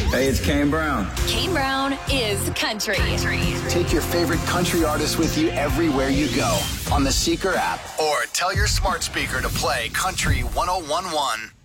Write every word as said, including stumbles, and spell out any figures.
Hey, it's Kane Brown. Kane Brown is country. Take your favorite country artist with you everywhere you go on the Seeker app or tell your smart speaker to play Country one oh one one.